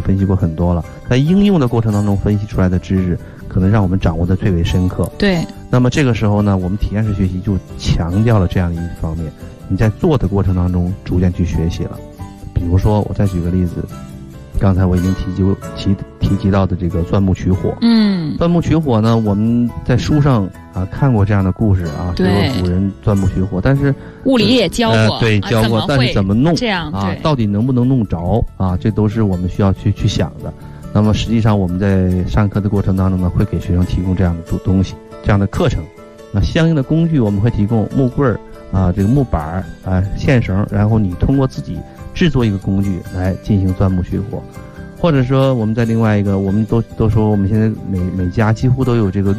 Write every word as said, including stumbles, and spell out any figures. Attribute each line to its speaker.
Speaker 1: 分析过很多了，在应用的过程当中分析出来的知识，可能让我们掌握的最为深刻。
Speaker 2: 对。
Speaker 1: 那么这个时候呢，我们体验式学习就强调了这样的一方面，你在做的过程当中逐渐去学习了。比如说，我再举个例子，刚才我已经提及提提及到的这个钻木取火。
Speaker 2: 嗯，
Speaker 1: 钻木取火呢，我们在书上啊看过这样的故事啊，说古人钻木取火，但是
Speaker 2: 物理也教过，
Speaker 1: 呃、对，教过、啊，但是怎么弄
Speaker 2: 这样
Speaker 1: 啊？到底能不能弄着啊？这都是我们需要去去想的。那么实际上我们在上课的过程当中呢，会给学生提供这样的东西，这样的课程。那相应的工具我们会提供木棍儿啊，这个木板儿啊，线绳，然后你通过自己制作一个工具来进行钻木取火。或者说我们在另外一个，我们都都说我们现在每每家几乎都有这个